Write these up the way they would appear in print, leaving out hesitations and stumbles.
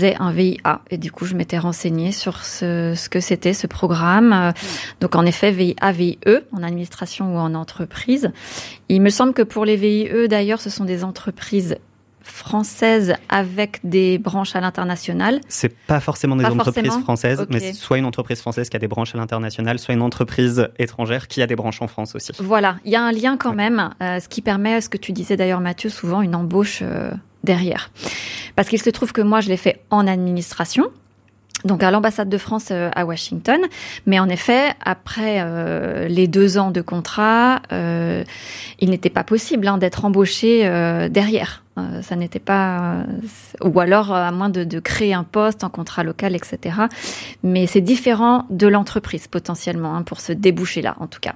faisait un VIA. Et du coup, je m'étais renseignée sur ce que c'était ce programme. Donc, en effet, VIA, VIE, en administration ou en entreprise. Il me semble que pour les VIE, d'ailleurs, ce sont des entreprises françaises avec des branches à l'international. C'est pas forcément des entreprises françaises, okay. Mais soit une entreprise française qui a des branches à l'international, soit une entreprise étrangère qui a des branches en France aussi. Voilà, il y a un lien quand même, ce qui permet, ce que tu disais d'ailleurs Mathieu, souvent une embauche derrière. Parce qu'il se trouve que moi je l'ai fait en administration, donc à l'ambassade de France à Washington. Mais en effet, après les 2 ans de contrat, il n'était pas possible d'être embauché derrière. Ça n'était pas... ou alors, à moins de créer un poste en contrat local, etc. Mais c'est différent de l'entreprise, potentiellement, pour ce débouché-là, en tout cas.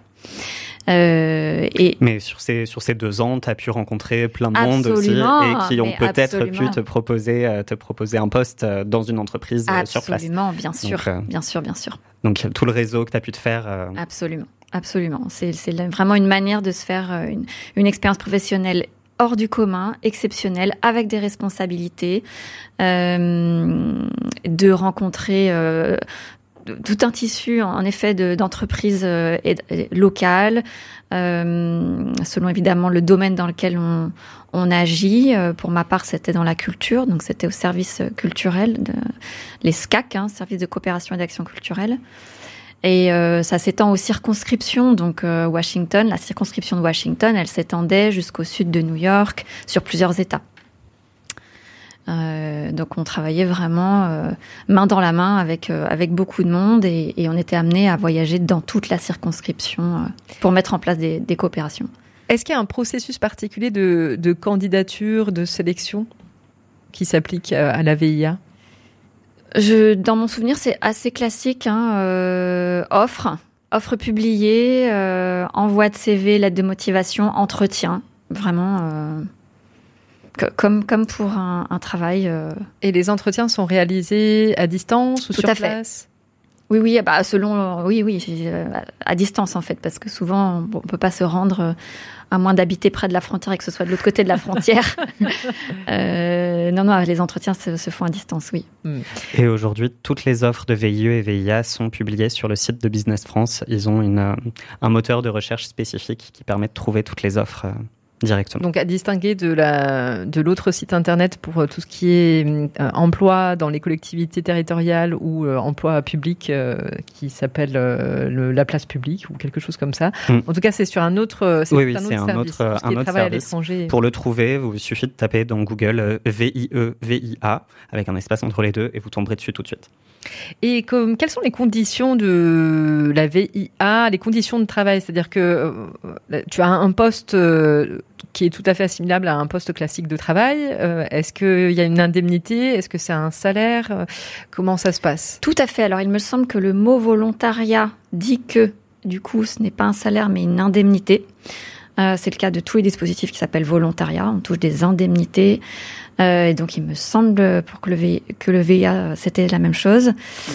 Mais sur ces 2 ans, tu as pu rencontrer plein de monde aussi et qui ont peut-être pu te proposer un poste dans une entreprise sur place. Absolument, bien sûr. Donc, bien sûr. Donc, tout le réseau que tu as pu te faire. Absolument. C'est vraiment une manière de se faire une expérience professionnelle hors du commun, exceptionnelle, avec des responsabilités, de rencontrer tout un tissu, en effet, d'entreprises locales, selon évidemment le domaine dans lequel on agit. Pour ma part, c'était dans la culture, donc c'était au service culturel, les SCAC, services de coopération et d'action culturelle. Et ça s'étend aux circonscriptions, donc Washington, la circonscription de Washington, elle s'étendait jusqu'au sud de New York, sur plusieurs États. Donc on travaillait vraiment main dans la main avec beaucoup de monde et on était amené à voyager dans toute la circonscription pour mettre en place des coopérations. Est-ce qu'il y a un processus particulier de candidature, de sélection qui s'applique à la VIA ? Dans mon souvenir, c'est assez classique. Offre publiée, envoi de CV, lettre de motivation, entretien. Vraiment, comme pour un travail. Et les entretiens sont réalisés à distance ou sur place ? Oui, à distance en fait, parce que souvent on peut pas se rendre à moins d'habiter près de la frontière et que ce soit de l'autre côté de la frontière. Non, les entretiens se font à distance, oui. Et aujourd'hui, toutes les offres de VIE et VIA sont publiées sur le site de Business France. Ils ont un moteur de recherche spécifique qui permet de trouver toutes les offres directement. Donc à distinguer de l'autre site internet pour tout ce qui est emploi dans les collectivités territoriales ou emploi public qui s'appelle la place publique ou quelque chose comme ça. En tout cas, c'est sur un autre service. C'est un autre service. Pour le trouver, il suffit de taper dans Google VIE, VIA avec un espace entre les deux et vous tomberez dessus tout de suite. Et quelles sont les conditions de la VIA, les conditions de travail ? C'est-à-dire que tu as un poste qui est tout à fait assimilable à un poste classique de travail. Est-ce qu'il y a une indemnité ? Est-ce que c'est un salaire ? Comment ça se passe ? Tout à fait. Alors, il me semble que le mot volontariat dit que, du coup, ce n'est pas un salaire, mais une indemnité. C'est le cas de tous les dispositifs qui s'appellent volontariat. On touche des indemnités. Et donc, il me semble que le VIA, c'était la même chose.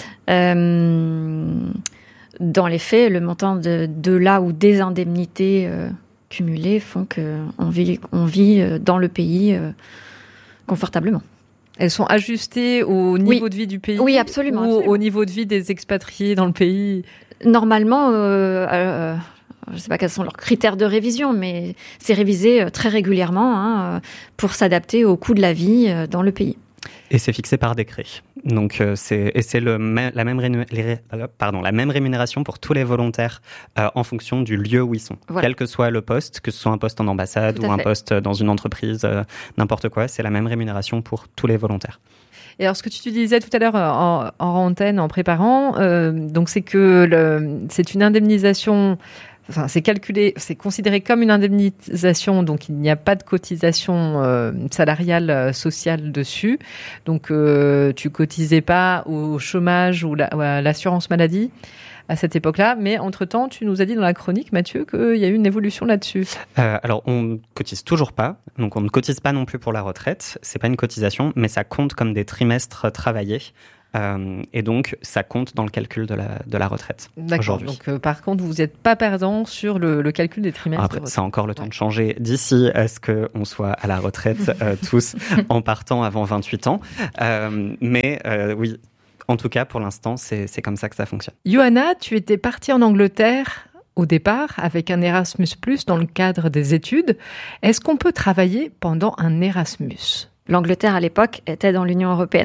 Dans les faits, le montant de là ou des indemnités cumulées font qu'on vit dans le pays confortablement. Elles sont ajustées au niveau de vie du pays ? Oui, absolument. Ou au niveau de vie des expatriés dans le pays ? Normalement, je ne sais pas quels sont leurs critères de révision, mais c'est révisé très régulièrement pour s'adapter au coût de la vie dans le pays. Et c'est fixé par décret. Donc c'est la même rémunération pour tous les volontaires en fonction du lieu où ils sont. Voilà. Quel que soit le poste, que ce soit un poste en ambassade ou un poste dans une entreprise, n'importe quoi, c'est la même rémunération pour tous les volontaires. Et alors, ce que tu disais tout à l'heure en antenne, en préparant, donc c'est que c'est une indemnisation. Enfin, c'est considéré comme une indemnisation, donc il n'y a pas de cotisation salariale sociale dessus. Donc, tu cotisais pas au chômage ou à l'assurance maladie à cette époque-là, mais entre-temps, tu nous as dit dans la chronique, Mathieu, qu'il y a eu une évolution là-dessus. Alors, on ne cotise toujours pas, donc on ne cotise pas non plus pour la retraite, c'est pas une cotisation, mais ça compte comme des trimestres travaillés Et donc, ça compte dans le calcul de la retraite. D'accord. Aujourd'hui. Donc, par contre, vous n'êtes pas perdant sur le calcul des trimestres. Après, ça a encore le temps de changer d'ici à ce qu'on soit à la retraite tous en partant avant 28 ans. Mais oui, en tout cas, pour l'instant, c'est comme ça que ça fonctionne. Johanna, tu étais partie en Angleterre au départ avec un Erasmus+, dans le cadre des études. Est-ce qu'on peut travailler pendant un Erasmus ? L'Angleterre, à l'époque, était dans l'Union européenne.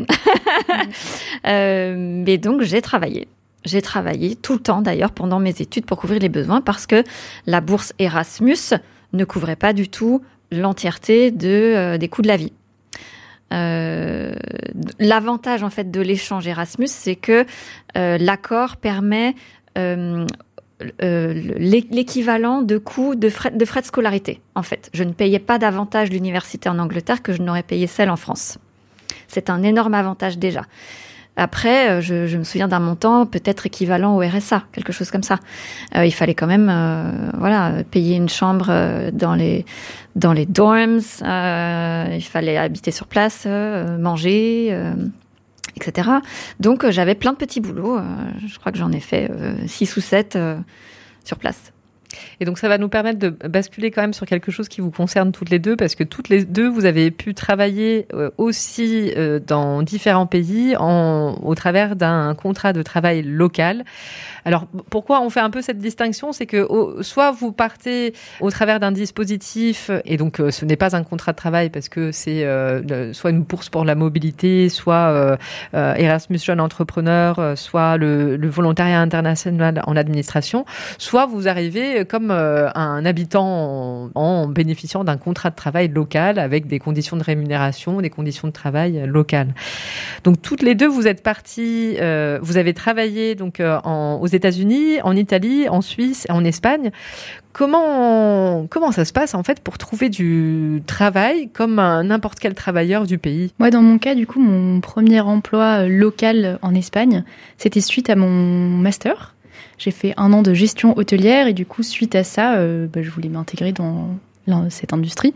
Mais donc, j'ai travaillé. J'ai travaillé tout le temps, d'ailleurs, pendant mes études pour couvrir les besoins parce que la bourse Erasmus ne couvrait pas du tout l'entièreté des coûts de la vie. L'avantage, en fait, de l'échange Erasmus, c'est que l'accord permet l'équivalent de coûts de frais de scolarité, en fait. Je ne payais pas davantage l'université en Angleterre que je n'aurais payé celle en France. C'est un énorme avantage déjà. Après, je me souviens d'un montant peut-être équivalent au RSA, quelque chose comme ça. Il fallait quand même payer une chambre dans les dorms, il fallait habiter sur place, manger, etc. Donc, j'avais plein de petits boulots. Je crois que j'en ai fait 6 ou 7 sur place. Et donc, ça va nous permettre de basculer quand même sur quelque chose qui vous concerne toutes les deux, parce que toutes les deux, vous avez pu travailler aussi dans différents pays au travers d'un contrat de travail local. Alors, pourquoi on fait un peu cette distinction ? C'est que soit vous partez au travers d'un dispositif, et donc ce n'est pas un contrat de travail parce que c'est soit une bourse pour la mobilité, soit Erasmus Jeune Entrepreneur, soit le volontariat international en administration, soit vous arrivez comme un habitant en bénéficiant d'un contrat de travail local avec des conditions de rémunération, des conditions de travail locales. Donc, toutes les deux, vous êtes parties, vous avez travaillé donc aux États-Unis, en Italie, en Suisse et en Espagne. Comment ça se passe en fait pour trouver du travail comme n'importe quel travailleur du pays ? Moi, dans mon cas, du coup, mon premier emploi local en Espagne, c'était suite à mon master. J'ai fait 1 an de gestion hôtelière et du coup, suite à ça, je voulais m'intégrer dans cette industrie.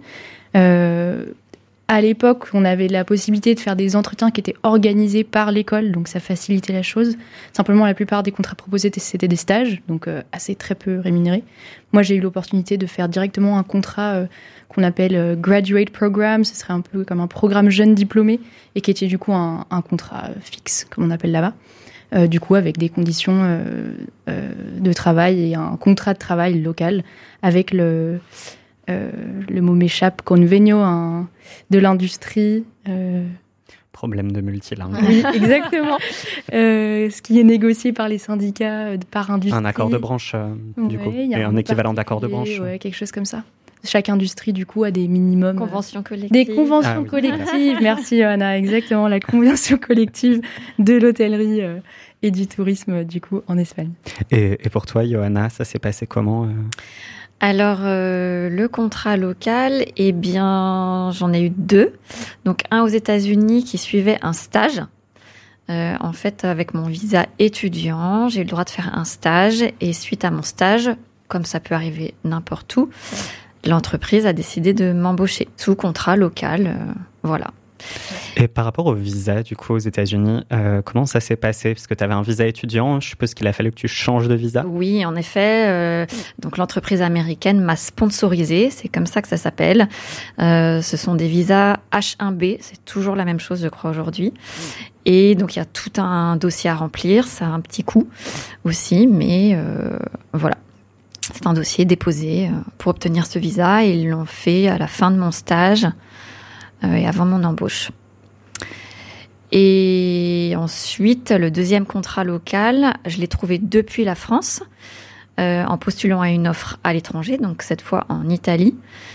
À l'époque, on avait la possibilité de faire des entretiens qui étaient organisés par l'école, donc ça facilitait la chose. Simplement, la plupart des contrats proposés, c'était des stages, donc assez très peu rémunérés. Moi, j'ai eu l'opportunité de faire directement un contrat qu'on appelle Graduate Program. Ce serait un peu comme un programme jeune diplômé et qui était du coup un contrat fixe, comme on appelle là-bas. Du coup, avec des conditions de travail et un contrat de travail local avec le mot m'échappe, convenio de l'industrie. Problème de multilingue. Oui, exactement. Ce qui est négocié par les syndicats, par industrie. Un accord de branche, du coup. Et un équivalent d'accord de branche. Ouais, quelque chose comme ça. Chaque industrie, du coup, a des minimums. Conventions collectives. Des conventions collectives. Merci, Johanna. Exactement, la convention collective de l'hôtellerie et du tourisme, du coup, en Espagne. Et pour toi, Johanna, ça s'est passé comment Alors, le contrat local, eh bien, j'en ai eu 2. Donc, un aux États-Unis qui suivait un stage. En fait, avec mon visa étudiant, j'ai eu le droit de faire un stage. Et suite à mon stage, comme ça peut arriver n'importe où, l'entreprise a décidé de m'embaucher sous contrat local. Voilà. Et par rapport au visa, du coup, aux États-Unis, comment ça s'est passé ? Parce que tu avais un visa étudiant, je suppose qu'il a fallu que tu changes de visa ? Oui, en effet. Donc, l'entreprise américaine m'a sponsorisé, c'est comme ça que ça s'appelle. Ce sont des visas H1B, c'est toujours la même chose, je crois, aujourd'hui. Et donc, il y a tout un dossier à remplir, ça a un petit coût aussi, mais voilà. C'est un dossier déposé pour obtenir ce visa et ils l'ont fait à la fin de mon stage et avant mon embauche. Et ensuite, le deuxième contrat local, je l'ai trouvé depuis la France en postulant à une offre à l'étranger, donc cette fois en Italie.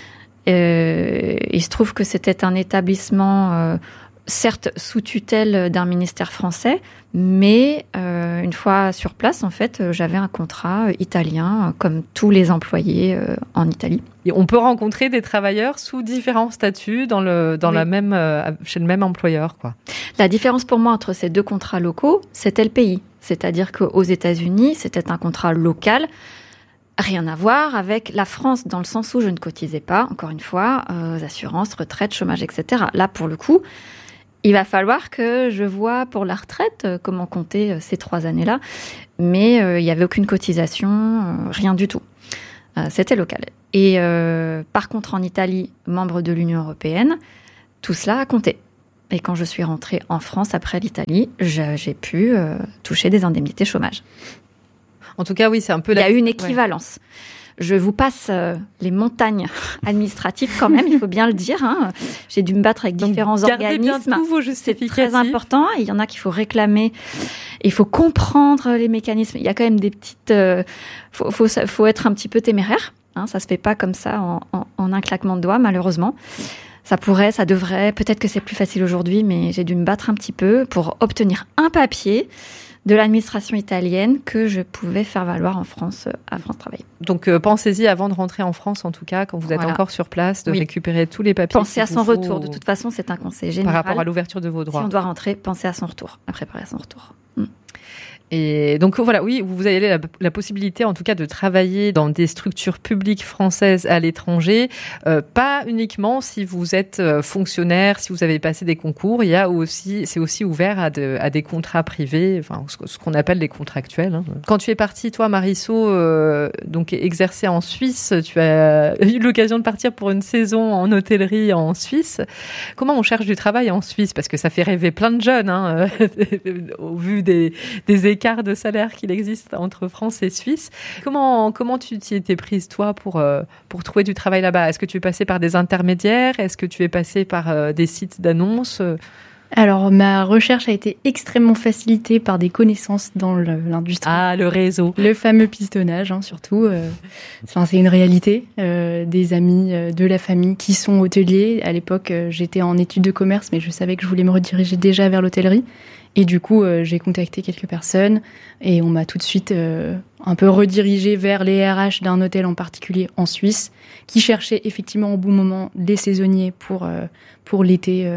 Il se trouve que c'était un établissement certes sous tutelle d'un ministère français, mais une fois sur place, en fait, j'avais un contrat italien, comme tous les employés en Italie. Et on peut rencontrer des travailleurs sous différents statuts dans la même, chez le même employeur, quoi. La différence pour moi entre ces 2 contrats locaux, c'était le pays. C'est-à-dire qu'aux États-Unis, c'était un contrat local. Rien à voir avec la France, dans le sens où je ne cotisais pas, encore une fois, aux assurances, retraite, chômage, etc. Là, pour le coup, il va falloir que je vois pour la retraite comment compter ces 3 années-là. Mais il n'y avait aucune cotisation, rien du tout. C'était local. Et par contre, en Italie, membre de l'Union européenne, tout cela a compté. Et quand je suis rentrée en France après l'Italie, j'ai pu toucher des indemnités chômage. En tout cas, oui, c'est un peu... Il y a eu une équivalence. Ouais. Je vous passe les montagnes administratives quand même, il faut bien le dire. Hein. J'ai dû me battre avec différents organismes. Bien tous vos justificatifs. C'est très important. Il y en a qu'il faut réclamer. Il faut comprendre les mécanismes. Il y a quand même des petites... faut être un petit peu téméraire. Hein. Ça se fait pas comme ça en un claquement de doigts, malheureusement. Ça devrait. Peut-être que c'est plus facile aujourd'hui, mais j'ai dû me battre un petit peu pour obtenir un papier de l'administration italienne que je pouvais faire valoir en France, à France Travail. Donc, pensez-y avant de rentrer en France, en tout cas, quand vous êtes encore sur place, de récupérer tous les papiers. Pensez à son retour. De toute façon, c'est un conseil général. Par rapport à l'ouverture de vos droits. Si on doit rentrer, pensez à son retour, à préparer son retour. Et donc voilà, oui, vous avez la possibilité en tout cas de travailler dans des structures publiques françaises à l'étranger, pas uniquement si vous êtes fonctionnaire, si vous avez passé des concours, c'est aussi ouvert à des contrats privés, enfin ce qu'on appelle les contractuels. Hein. Quand tu es partie, toi, Marisso, donc exercer en Suisse, tu as eu l'occasion de partir pour une saison en hôtellerie en Suisse. Comment on cherche du travail en Suisse? Parce que ça fait rêver plein de jeunes, hein, au vu des écart de salaire qu'il existe entre France et Suisse. Comment tu t'y étais prise, toi, pour trouver du travail là-bas? Est-ce que tu es passée par des intermédiaires? Est-ce que tu es passée par des sites d'annonces? Alors, ma recherche a été extrêmement facilitée par des connaissances dans l'industrie. Ah, le réseau. Le fameux pistonnage, hein, surtout. C'est une réalité. Des amis de la famille qui sont hôteliers. À l'époque, j'étais en études de commerce, mais je savais que je voulais me rediriger déjà vers l'hôtellerie. Et du coup, j'ai contacté quelques personnes et on m'a tout de suite un peu redirigée vers les RH d'un hôtel en particulier en Suisse qui cherchait effectivement au bon moment des saisonniers pour l'été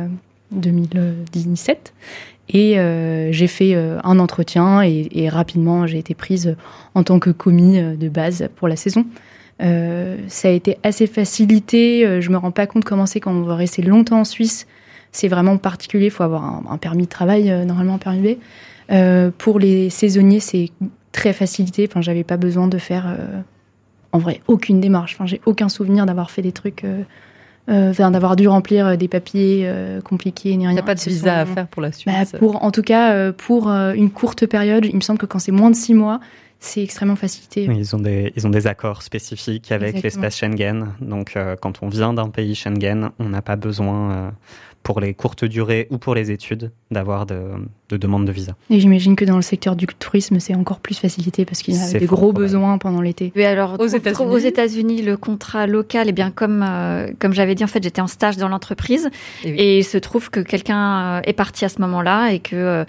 2017. Et j'ai fait un entretien et rapidement, j'ai été prise en tant que commis de base pour la saison. Ça a été assez facilité. Je me rends pas compte comment c'est quand on va rester longtemps en Suisse. C'est vraiment particulier, il faut avoir un permis de travail, normalement un permis B. Pour les saisonniers, c'est très facilité. Enfin, j'avais pas besoin de faire, en vrai, aucune démarche. Enfin, j'ai aucun souvenir d'avoir fait des trucs, d'avoir dû remplir des papiers compliqués ni rien. Il n'y a pas de visa à faire pour la Suisse. En tout cas, pour une courte période, il me semble que quand c'est moins de 6 mois, c'est extrêmement facilité. Oui, ils ont des accords spécifiques avec l'espace Schengen. Donc, quand on vient d'un pays Schengen, on n'a pas besoin, pour les courtes durées ou pour les études, d'avoir de demande de visa. Et j'imagine que dans le secteur du tourisme, c'est encore plus facilité parce qu'il y a des gros besoins pendant l'été. Oui, alors, aux États-Unis, le contrat local, eh bien, comme j'avais dit, en fait, j'étais en stage dans l'entreprise. Et il se trouve que quelqu'un est parti à ce moment-là et que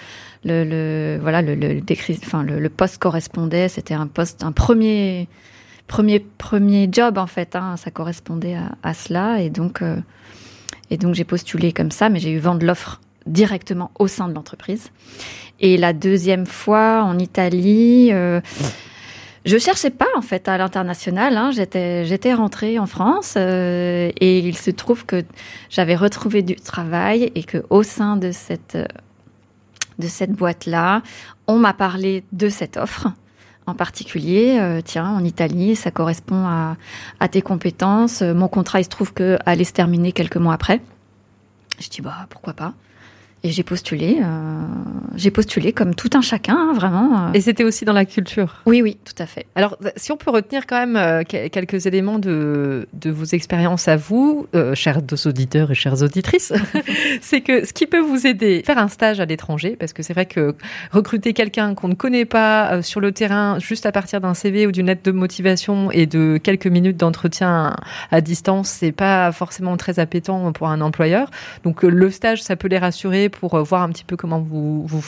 le poste correspondait. C'était un premier job, en fait. Hein, ça correspondait à cela. Et donc j'ai postulé comme ça, mais j'ai eu vent de l'offre directement au sein de l'entreprise. Et la deuxième fois, en Italie, je cherchais pas, en fait, à l'international. Hein. J'étais rentrée en France et il se trouve que j'avais retrouvé du travail et que au sein de cette boîte-là, on m'a parlé de cette offre. En particulier, tiens, en Italie, ça correspond à tes compétences. Mon contrat, il se trouve que allait se terminer quelques mois après. Je dis, pourquoi pas. Et j'ai postulé comme tout un chacun, hein, vraiment. Et c'était aussi dans la culture. Oui, tout à fait. Alors, si on peut retenir quand même quelques éléments de vos expériences à vous, chers auditeurs et chères auditrices, c'est que ce qui peut vous aider, faire un stage à l'étranger, parce que c'est vrai que recruter quelqu'un qu'on ne connaît pas sur le terrain, juste à partir d'un CV ou d'une lettre de motivation et de quelques minutes d'entretien à distance, c'est pas forcément très appétant pour un employeur. Donc, le stage, ça peut les rassurer pour voir un petit peu comment vous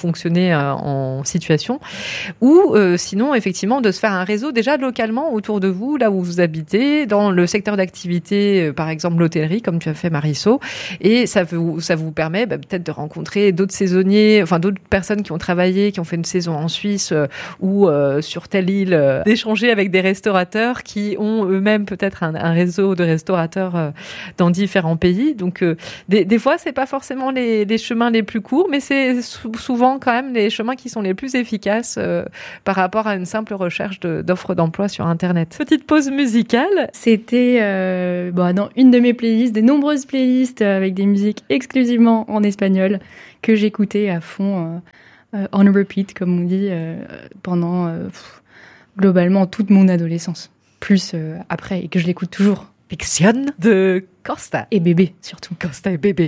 fonctionner en situation, ou sinon effectivement de se faire un réseau déjà localement autour de vous, là où vous habitez, dans le secteur d'activité, par exemple l'hôtellerie, comme tu as fait Marisol, et ça vous permet peut-être de rencontrer d'autres saisonniers, enfin d'autres personnes qui ont travaillé, qui ont fait une saison en Suisse ou sur telle île, d'échanger avec des restaurateurs qui ont eux-mêmes peut-être un réseau de restaurateurs dans différents pays. Donc des fois c'est pas forcément les chemins les plus courts, mais c'est souvent quand même les chemins qui sont les plus efficaces par rapport à une simple recherche d'offres d'emploi sur Internet. Petite pause musicale. C'était dans une de mes playlists, des nombreuses playlists avec des musiques exclusivement en espagnol que j'écoutais à fond on repeat, comme on dit, pendant globalement toute mon adolescence. Plus après, et que je l'écoute toujours. Fiction de Costa. Et Bébé, surtout. Costa et Bébé.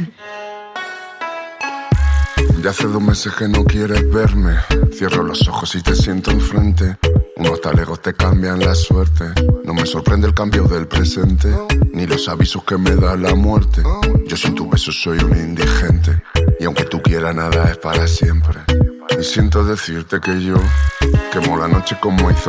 Ya hace 2 meses que no quieres verme. Cierro los ojos y te siento enfrente. Unos talegos te cambian la suerte. No me sorprende el cambio del presente, ni los avisos que me da la muerte. Yo sin tu beso soy un indigente, y aunque tú quieras nada es para siempre. Y siento decirte que yo quemo la noche como hizo